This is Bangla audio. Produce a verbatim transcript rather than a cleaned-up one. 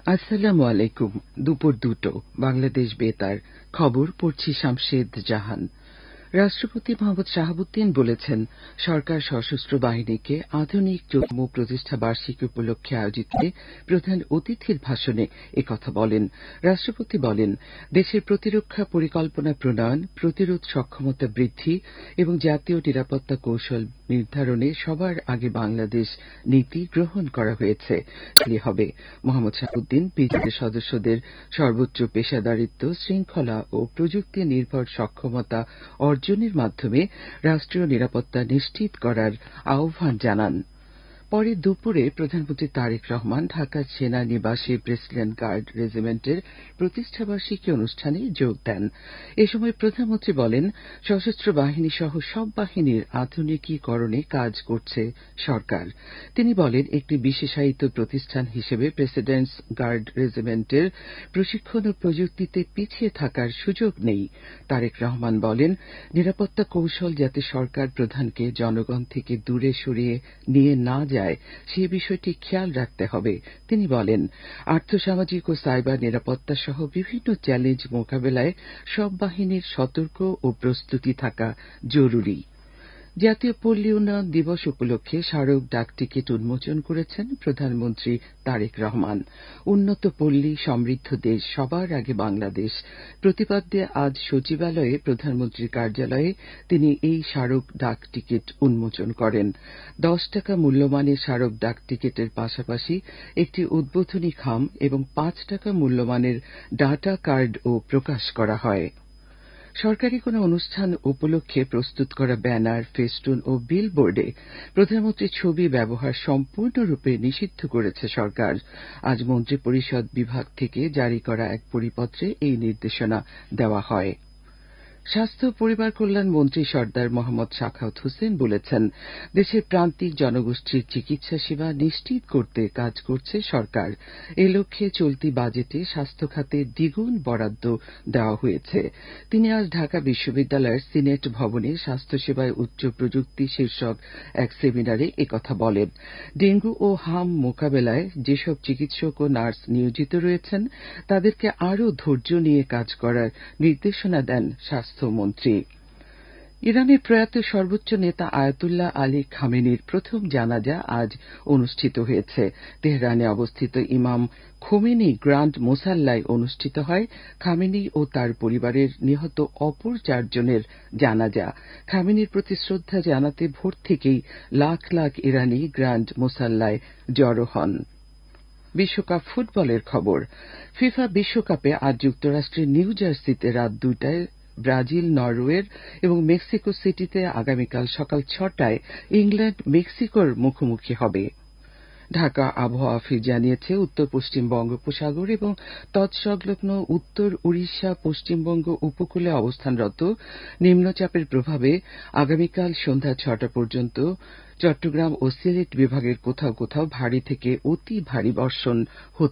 আসসালামু আলাইকুম। দুপুর দুটো বাংলাদেশ বেতার খবর পড়ছি শামশেদ জাহান। রাষ্ট্রপতি মোহাম্মদ শাহাবুদ্দিন বলেছেন, সরকার সশস্ত্র বাহিনীকে আধুনিক চৌম্য প্রতিষ্ঠা বার্ষিকী উপলক্ষে আয়োজিত প্রধান অতিথির ভাষণে একথা বলেন। রাষ্ট্রপতি বলেন, দেশের প্রতিরক্ষা পরিকল্পনা প্রণয়ন, প্রতিরোধ সক্ষমতা বৃদ্ধি এবং জাতীয় নিরাপত্তা কৌশল নির্ধারণে সবার আগে বাংলাদেশ নীতি গ্রহণ করা হয়েছে। হবে মোহাম্মদ শাহাবুদ্দিন বিজিবি সদস্যদের সর্বোচ্চ পেশাদারিত্ব, শৃঙ্খলা ও প্রযুক্তি নির্ভর সক্ষমতা অর্জনের মাধ্যমে রাষ্ট্রীয় নিরাপত্তা নিশ্চিত করার আহ্বান জানান। পরে দুপুরে প্রধানমন্ত্রী তারেক রহমান ঢাকার সেনানিবাসে প্রেসিডেন্ট গার্ড রেজিমেন্টের প্রতিষ্ঠাবার্ষিকী অনুষ্ঠানে যোগ দেন। এ সময় প্রধানমন্ত্রী বলেন, সশস্ত্র বাহিনী সহ সব বাহিনীর আধুনিকীকরণে কাজ করছে সরকার। তিনি বলেন, একটি বিশেষায়িত প্রতিষ্ঠান হিসেবে প্রেসিডেন্টস গার্ড রেজিমেন্টের প্রশিক্ষণ ও প্রযুক্তিতে পিছিয়ে থাকার সুযোগ নেই। তারেক রহমান বলেন, নিরাপত্তা কৌশল যাতে সরকার প্রধানকে জনগণ থেকে দূরে সরিয়ে নিয়ে না যায় সে বিষয়টি খেয়াল রাখতে হবে। তিনি বলেন, আর্থসামাজিক ও সাইবার নিরাপত্তা সহ বিভিন্ন চ্যালেঞ্জ মোকাবেলায় সব বাহিনীর সতর্ক ও প্রস্তুতি থাকা জরুরি। জাতীয় পল্লী উন্নয়ন দিবস উপলক্ষে স্মারক ডাক টিকিট উন্মোচন করেছেন প্রধানমন্ত্রী তারেক রহমান। উন্নত পল্লী সমৃদ্ধ দেশ, সবার আগে বাংলাদেশ প্রতিপাদ্যে আজ সচিবালয়ে প্রধানমন্ত্রীর কার্যালয়ে তিনি এই স্মারক ডাক টিকিট উন্মোচন করেন। দশ টাকা মূল্যমানের স্মারক ডাক টিকিটের পাশাপাশি একটি উদ্বোধনী খাম এবং পাঁচ টাকা মূল্যমানের ডাটা কার্ডও প্রকাশ করা হয়। সরকারি কোনো অনুষ্ঠান উপলক্ষে প্রস্তুত করা ব্যানার, ফেস্টুন ও বিলবোর্ডে প্রধানমন্ত্রীর ছবি ব্যবহার সম্পূর্ণরূপে নিষিদ্ধ করেছে সরকার। আজ মন্ত্রিপরিষদ বিভাগ থেকে জারি করা এক পরিপত্রে এই নির্দেশনা দেওয়া হয়। স্বাস্থ্য ও পরিবার কল্যাণ মন্ত্রী সর্দার মোহাম্মদ সাখাওয়াত হোসেন বলেছেন, দেশের প্রান্তিক জনগোষ্ঠীর চিকিৎসা সেবা নিশ্চিত করতে কাজ করছে সরকার। এ লক্ষ্যে চলতি বাজেটে স্বাস্থ্য খাতে দ্বিগুণ বরাদ্দ দেওয়া হয়েছে। তিনি আজ ঢাকা বিশ্ববিদ্যালয়ের সিনেট ভবনে স্বাস্থ্যসেবায় উচ্চ প্রযুক্তি শীর্ষক এক সেমিনারে একথা বলেন। ডেঙ্গু ও হাম মোকাবেলায় যেসব চিকিৎসক ও নার্স নিয়োজিত রয়েছেন তাদেরকে আরও ধৈর্য নিয়ে কাজ করার নির্দেশনা দেন স্বাস্থ্যমন্ত্রী। ইরানের প্রয়াত সর্বোচ্চ নেতা আয়াতুল্লাহ আলী খামেনির প্রথম জানাজা আজ অনুষ্ঠিত হয়েছে। তেহরানে অবস্থিত ইমাম খোমেনি গ্র্যান্ড মোসাল্লায় অনুষ্ঠিত হয় খামেনি ও তার পরিবারের নিহত অপর চারজনের জানাজা। খামেনির প্রতি শ্রদ্ধা জানাতে ভোর থেকেই লাখ লাখ ইরানি গ্র্যান্ড মোসাল্লায় জড়ো হন। বিশ্বকাপ ফুটবলের খবর। ফিফা বিশ্বকাপে আজ যুক্তরাষ্ট্রের নিউ জার্সিতে রাত দুইটায় ব্রাজিল নরওয়ের এবং মেক্সিকো সিটিতে আগামীকাল সকাল ছটায় ইংল্যান্ড মেক্সিকোর মুখোমুখি হবে। ঢাকা আবহাওয়া অফিস জানিয়েছে, উত্তর পশ্চিম বঙ্গোপসাগর এবং তৎসংলগ্ন উত্তর উড়িষ্যা, পশ্চিমবঙ্গ উপকূলে অবস্থানরত নিম্নচাপের প্রভাবে আগামীকাল সন্ধ্যা ছটা পর্যন্ত চট্টগ্রাম ও সিলেট বিভাগের কোথাও কোথাও ভারী থেকে অতি ভারী বর্ষণ হতে